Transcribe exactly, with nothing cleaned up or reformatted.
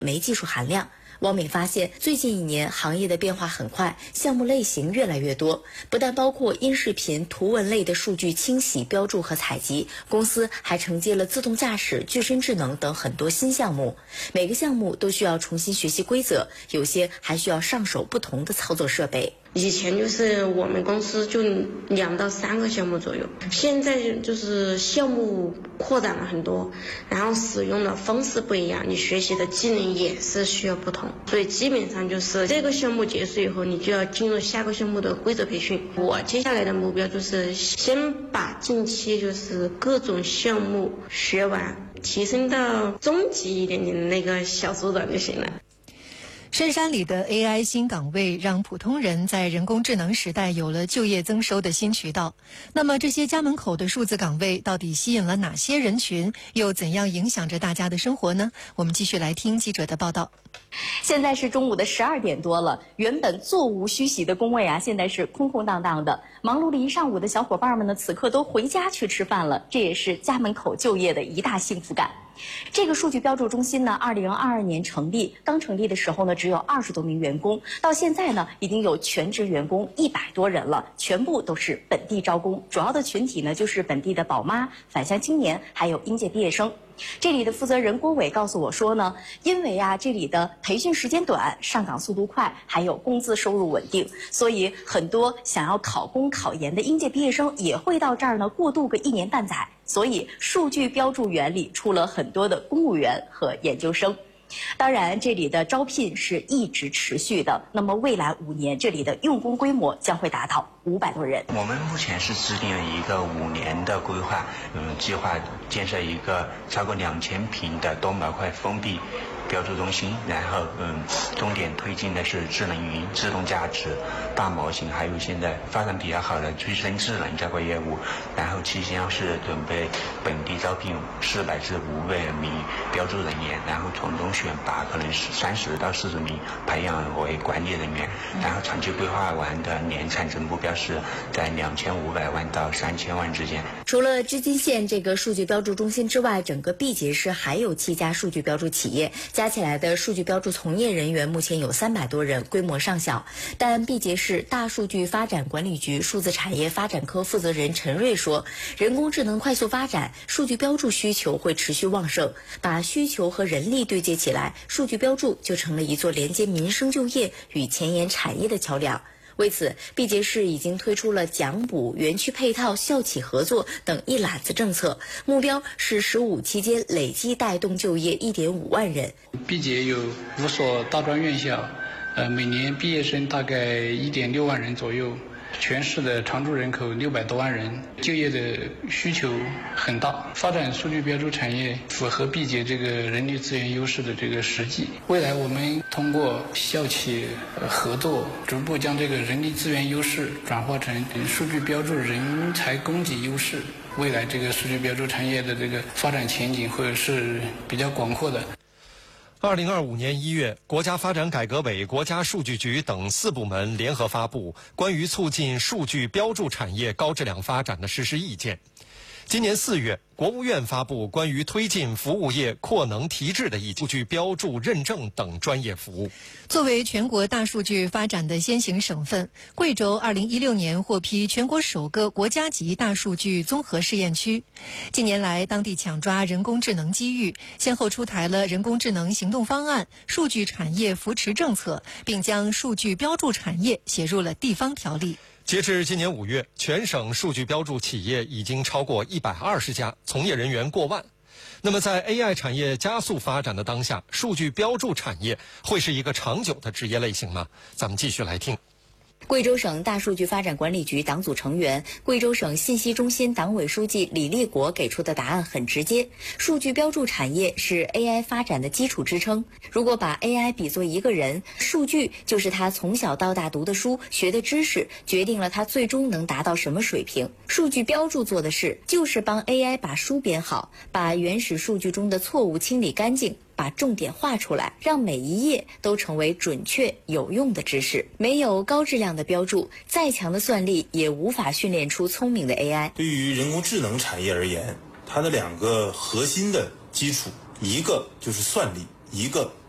没技术含量。汪敏发现，最近一年行业的变化很快，项目类型越来越多，不但包括音视频、图文类的数据清洗、标注和采集，公司还承接了自动驾驶、具身智能等很多新项目。每个项目都需要重新学习规则，有些还需要上手不同的操作设备。 以前就是我们公司就两到三个项目左右，现在就是项目扩展了很多，然后使用的方式不一样，你学习的技能也是需要不同，所以基本上就是这个项目结束以后，你就要进入下个项目的规则培训。我接下来的目标就是先把近期就是各种项目学完，提升到中级一点点的那个小组长就行了。 深山里的 A I 新岗位让普通人在人工智能时代有了就业增收的新渠道。那么这些家门口的数字岗位到底吸引了哪些人群，又怎样影响着大家的生活呢？我们继续来听记者的报道。 现在是中午的十二点多了，原本座无虚席的工位啊，现在是空空荡荡的。忙碌了一上午的小伙伴们呢，此刻都回家去吃饭了，这也是家门口就业的一大幸福感。这个数据标注中心呢，二零二二年成立，刚成立的时候呢，只有二十多名员工，到现在呢，已经有全职员工一百多人了，全部都是本地招工，主要的群体呢，就是本地的宝妈、返乡青年，还有应届毕业生。这里的负责人郭伟告诉我说呢，因为啊这里的培训时间短，上岗速度快，还有工资收入稳定，所以很多想要考公考研的应届毕业生也会到这儿呢过渡个一年半载，所以数据标注员里出了很多的公务员和研究生。当然，这里的招聘是一直持续的。那么未来五年，这里的用工规模将会达到五百多人。 我们目前是制定了一个五年的规划，嗯，计划建设一个超过两千平的多模块封闭标注中心，然后嗯，重点推进的是智能云、自动驾驶、大模型，还有现在发展比较好的具身智能这个业务。然后期间是准备本地招聘四百至五百名标注人员，然后从中选拔可能是三十到四十名培养为管理人员。然后长期规划完的年产值目标是在两千五百万到三千万之间。 除了织金县这个数据标注中心之外，整个毕节市还有七家数据标注企业，加起来的数据标注从业人员目前有三百多人，规模尚小。但毕节市大数据发展管理局数字产业发展科负责人陈瑞说，人工智能快速发展，数据标注需求会持续旺盛，把需求和人力对接起来，数据标注就成了一座连接民生就业与前沿产业的桥梁。为此，毕节市已经推出了奖补、园区配套、校企合作等一揽子政策，目标是“十五”期间累计带动就业一点五万人。 毕节有五所大专院校，呃，每年毕业生大概一点六万人左右。全市的常住人口六百多万人，就业的需求很大。发展数据标注产业符合毕节这个人力资源优势的这个实际。未来我们通过校企合作，逐步将这个人力资源优势转化成数据标注人才供给优势。未来这个数据标注产业的这个发展前景会是比较广阔的。 二零二五年一月，国家发展改革委、国家数据局等四部门联合发布关于促进数据标注产业高质量发展的实施意见。今年四月，国务院发布关于推进服务业扩能提质的意见，数据标注认证等专业服务。 作为全国大数据发展的先行省份，贵州二零一六年获批全国首个国家级大数据综合试验区。近年来，当地抢抓人工智能机遇，先后出台了人工智能行动方案、数据产业扶持政策，并将数据标注产业写入了地方条例。 截至今年五月，全省数据标注企业已经超过一百二十家，从业人员过万。那么在 A I 产业加速发展的当下，数据标注产业会是一个长久的职业类型吗？咱们继续来听。 贵州省大数据发展管理局党组成员、贵州省信息中心党委书记李立国给出的答案很直接：数据标注产业是 A I 发展的基础支撑。如果把 A I 比作一个人，数据就是他从小到大读的书、学的知识，决定了他最终能达到什么水平。数据标注做的事，就是帮 A I 把书编好，把原始数据中的错误清理干净，把重点画出来，让每一页都成为准确有用的知识。没有高质量的标注，再强的算力也无法训练出聪明的 A I。 对于人工智能产业而言，它的两个核心的基础，一个就是算力，一个